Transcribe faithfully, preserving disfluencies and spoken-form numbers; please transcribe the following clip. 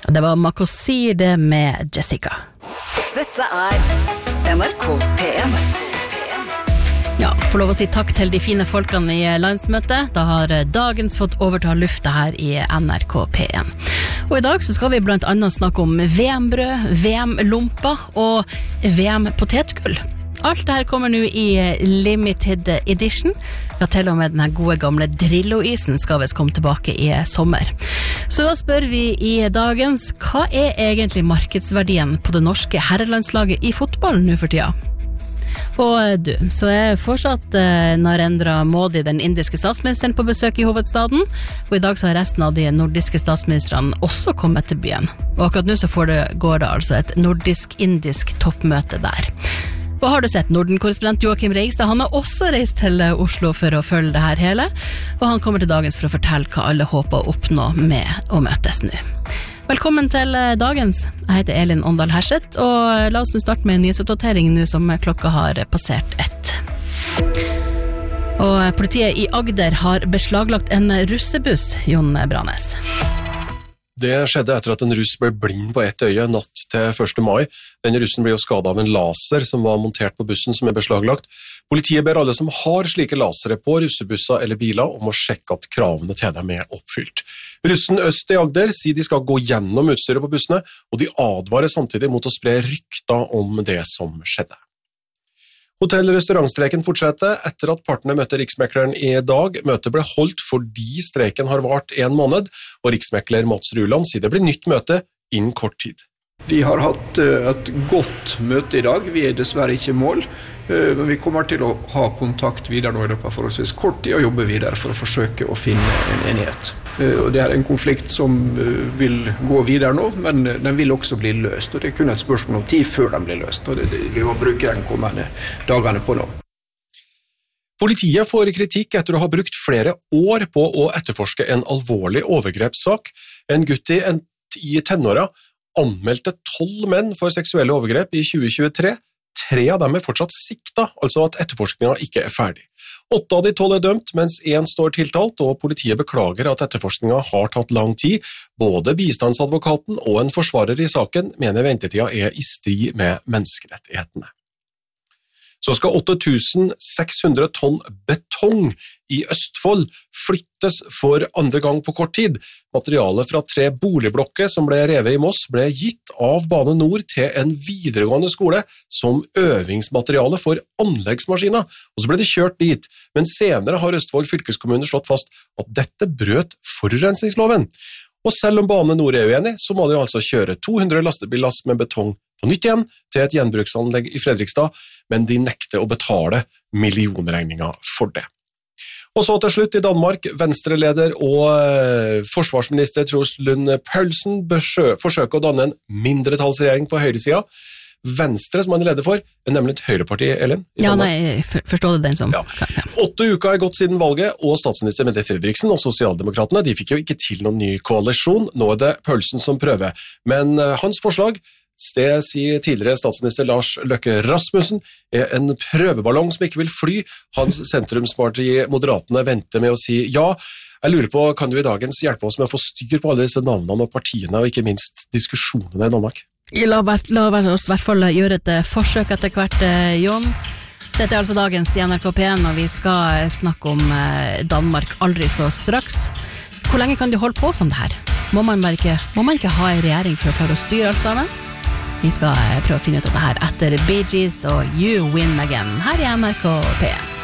Det var Makosir det med Jessica. Dette er N R K P M. Ja, får lov å si takk til de fine folkene i landsmøtet. Da har dagens fått overta lufta her i N R K P M. Og i dag så skal vi blant annet snakke om V M-brød, V M-lomper og V M-potetgull. Alt det her kommer nå i limited edition. Ja, til og med den her gode gamle Drillo-isen skal vi komme tilbake i sommer. Så da spør vi i dagens, hva er egentlig markedsverdien på det norske herrelandslaget i fotballen nå for tida? Og du, så er fortsatt uh, Narendra Modi, den indiske statsministeren, på besøk i hovedstaden, og i dag så har resten av de nordiske statsministrene også kommet til byen. Og akkurat nå så får det, går det altså et nordisk-indisk toppmøte der. Og har du sett Norden-korrespondent Joachim Reigstad? Han har også reist til Oslo for å følge det her hele, og han kommer til dagens for å fortelle hva alle håper å oppnå med å møtes nå. Velkommen til dagens. Jeg heter Elin Åndal Herseth, og la oss nå starte med en nyhetsoppdatering nå som klokka har passert ett. Og politiet i Agder har beslaglagt en russebuss, Jon Branes. Det skjedde etter at en russ ble blind på ett øye natt til første mai. Denne russen ble jo skadet av en laser som var montert på bussen som er beslaglagt. Politiet ber alle som har slike lasere på russebusser eller biler om å sjekke at kravene til dem er oppfylt. Russen Øst i Agder sier de skal gå gjennom utstyret på bussene, og de advarer samtidig mot å spre rykter om det som skjedde. Hotell-restaurantstreiken fortsetter etter at partene møtte Riksmekleren i dag. Møtet ble holdt fordi streiken har vart en måned, og Riksmekler Mats Ruland sier det blir nytt møte innen kort tid. Vi har hatt et godt møte i dag. Vi er dessverre ikke i mål, men vi kommer til å ha kontakt videre nå i løpet av forholdsvis kort tid og jobbe videre for å forsøke å finne en enighet. Og det er en konflikt som vil gå videre nå, men den vil også bli løst. Og det er kun et spørsmål om tid før den blir løst, og det vil vi bruke den kommende dagene på nå. Politiet får kritikk etter å ha brukt flere år på å etterforske en alvorlig overgrepssak. En gutt i, en, i tenåra anmeldte tolv menn for seksuelle overgrep i tjue tjuetre. Tre av dem er fortsatt sikta, altså at etterforskningen ikke er ferdig. Åtte av de tolv er dømt, mens én står tiltalt, og politiet beklager at etterforskningen har tatt lang tid. Både bistandsadvokaten og en forsvarer i saken mener ventetida er i strid med menneskerettighetene. Så skal åtte tusen seks hundre tonn betong i Østfold flyttes for andre gang på kort tid. Materialet fra tre boligblokker som ble revet i Moss ble gitt av Bane Nor til en videregående skole som øvingsmateriale for anleggsmaskiner, og så ble det kjørt dit. Men senere har Østfold fylkeskommune slått fast at dette brøt forurensningsloven. Og selv om Bane Nor er uenig, så må de altså kjøre to hundre lastebillass med betong på nytt igjen til et gjenbruksanlegg i Fredrikstad, men de nekter å betale millionregninger for det. Og så til slutt i Danmark, Venstre-leder og eh, forsvarsminister Troels Lund Poulsen forsøker å danne en mindretallsregjering på høyresiden. Venstre, som han er leder for, er nemlig et høyreparti, Ellen? Ja, nei, forstår du den som? Ja. Åtte uker er gått siden valget, og statsminister Mette Fredriksen og Sosialdemokratene, de fikk jo ikke til noen ny koalisjon. Nå er det Poulsen som prøver. Men eh, hans forslag, det sier tidligere statsminister Lars Løkke Rasmussen, er en prøveballong som ikke vil fly. Hans sentrumsparti Moderatene venter med å si ja. Jeg lurer på, kan du i dagens hjelpe oss med å få styr på alle disse navnene og partiene, og ikke minst diskusjonene i Danmark? La, la oss i hvert fall gjøre et forsøk etter hvert, Jon. Dette er altså dagens i N R K P M, og vi skal snakke om Danmark aldri så straks. Hvor lenge kan de holde på som det her? Må man, ikke, må man ikke ha en regjering for å klare å styre alt sammen? Vi skal prøve å finne ut av det her etter Bee Gees og You Win Again her i N R K P M.